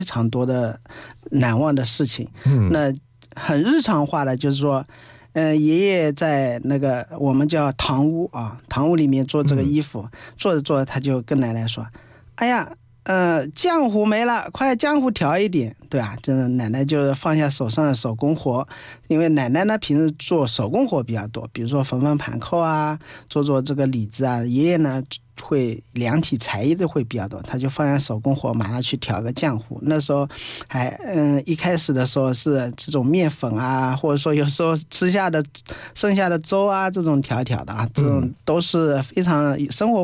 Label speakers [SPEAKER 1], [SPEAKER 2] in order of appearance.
[SPEAKER 1] 常多的难忘的事情。那很日常化的就是说，爷爷在那个我们叫堂屋啊，堂屋里面做这个衣服，做着做着他就跟奶奶说：“哎呀，浆糊没了，快浆糊调一点，对吧？”就是奶奶就放下手上的手工活，因为奶奶呢平时做手工活比较多，比如说缝缝盘扣啊，做这个里子啊。爷爷呢会量体裁衣的会比较多，他就放下手工活，马上去调个浆糊。那时候还一开始的时候是这种面粉啊，或者说有时候剩下的粥啊，这种调的啊，这种都是非常生活